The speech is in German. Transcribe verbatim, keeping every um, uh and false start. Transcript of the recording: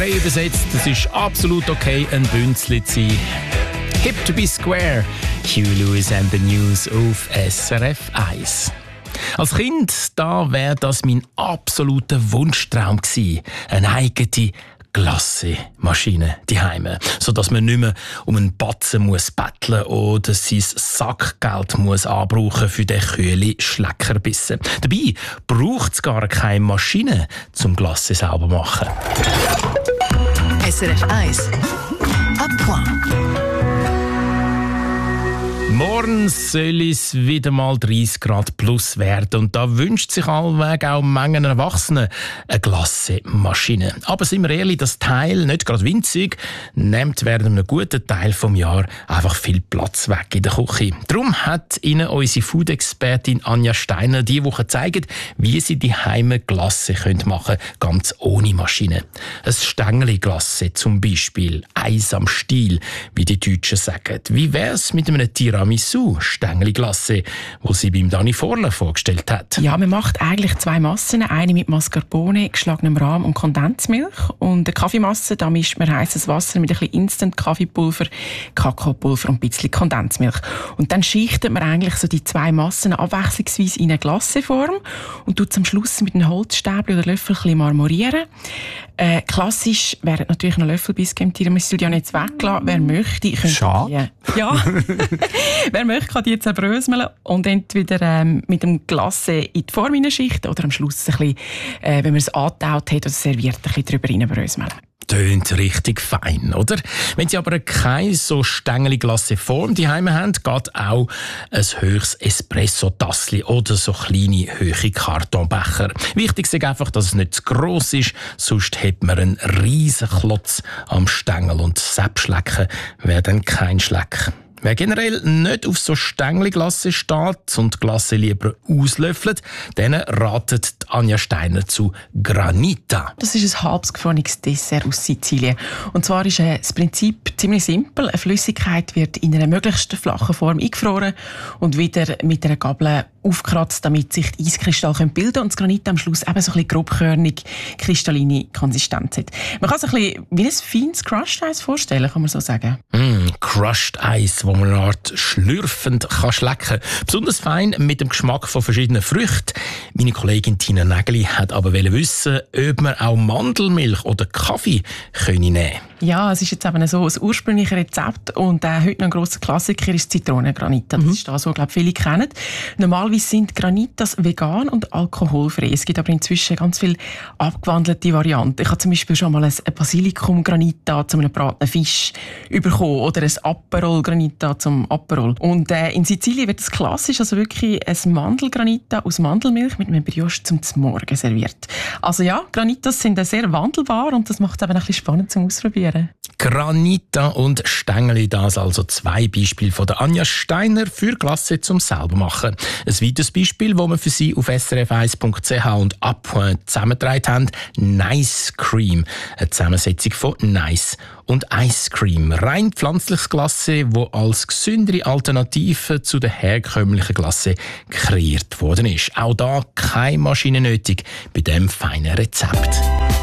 Hey, übersetzt, es ist absolut okay, ein Bünzli zu sein. Hip to be square. Huey Lewis and the News auf S R F eins. Als Kind da wäre das mein absoluter Wunschtraum gewesen. Eine eigene Glasse-Maschine daheim, sodass man nicht mehr um einen Batzen muss betteln oder sein Sackgeld muss anbrauchen für den kühlen Schleckerbissen. Dabei braucht es gar keine Maschine zum Glasse selber machen. S R F eins Appoint. Morgen soll es wieder mal dreißig Grad plus werden und da wünscht sich allweg auch Mengen Erwachsenen eine Glasse-Maschine. Aber sind wir ehrlich, das Teil, nicht gerade winzig, nimmt während einem guten Teil des Jahres einfach viel Platz weg in der Küche. Darum hat Ihnen unsere Food-Expertin Anja Steiner diese Woche gezeigt, wie Sie die Heime Glasse machen können, ganz ohne Maschine. Ein Stängeli-Glasse zum Beispiel, Eis am Stiel, wie die Deutschen sagen. Wie wäre es mit einem Tiramisu Stängeli-Glasse, wo sie beim Dani Vorler vorgestellt hat? Ja, man macht eigentlich zwei Massen, eine mit Mascarpone, geschlagenem Rahm und Kondensmilch. Und eine Kaffeemasse, da mischt man heißes Wasser mit ein bisschen Instant-Kaffeepulver, Kakaopulver und ein bisschen Kondensmilch. Und dann schichtet man eigentlich so die zwei Massen abwechslungsweise in eine Glasseform und tut es am Schluss mit einem Holzstäbchen oder Löffel ein bisschen marmorieren. Äh, klassisch wären natürlich noch Löffelbiss im Tiramisu ja nicht weglassen. Wer möchte, könnte Schade. Die, ja. Wer möchte, kann die zerbröseln und entweder ähm, mit dem Glasse in die Form hineinschichten oder am Schluss ein bisschen, äh, wenn man es angetaut hat oder serviert, ein bisschen drüber hineinbröseln. Tönt richtig fein, oder? Wenn Sie aber keine so Stängeli-Glasse-Form daheim haben, geht auch ein höchstes Espresso-Tassli oder so kleine, hohe Kartonbecher. Wichtig ist einfach, dass es nicht zu gross ist, sonst hat man einen riesen Klotz am Stängel und Selbstschlecken wäre dann kein Schleck. Wer generell nicht auf so Stängli-Glasse steht und Glasse lieber auslöffelt, denen ratet Anja Steiner zu Granita. Das ist ein halbes gefrorenes Dessert aus Sizilien. Und zwar ist äh, das Prinzip ziemlich simpel. Eine Flüssigkeit wird in einer möglichst flachen Form eingefroren und wieder mit einer Gabel aufgekratzt, damit sich die Eiskristalle bilden können und das Granit am Schluss eben so ein bisschen grobkörnig, kristalline Konsistenz hat. Man kann sich ein bisschen wie ein feines Crushed Eis vorstellen, kann man so sagen. Mm, Crushed Eis, wo man eine Art schlürfend kann schlecken. Besonders fein mit dem Geschmack von verschiedenen Früchten. Meine Kollegin Tina Nägeli hat aber wissen, ob man auch Mandelmilch oder Kaffee nehmen können. Ja, es ist jetzt eben so ein ursprüngliches Rezept und äh, heute noch ein grosser Klassiker ist Zitronengranita. Das mhm. ist das, was glaube viele kennen. Normalerweise sind Granitas vegan und alkoholfrei. Es gibt aber inzwischen ganz viele abgewandelte Varianten. Ich habe zum Beispiel schon mal ein Basilikum-Granita zu einem gebratenen Fisch bekommen oder ein Aperol-Granita zum Aperol. Und äh, in Sizilien wird es klassisch, also wirklich ein Mandelgranita aus Mandelmilch mit einem Brioche zum Morgen serviert. Also ja, Granitas sind sehr wandelbar und das macht es eben ein bisschen spannend zum Ausprobieren. Granita und Stängeli, das also zwei Beispiele von der Anja Steiner für Glasse zum selber machen. Ein weiteres Beispiel, das wir für Sie auf s r f eins punkt c h und Appoint zusammengetragen haben, Nice Cream. Eine Zusammensetzung von Nice und Ice Cream. Rein pflanzliches Glasse, das als gesündere Alternative zu der herkömmlichen Glasse kreiert worden ist. Auch da keine Maschine nötig bei diesem feinen Rezept.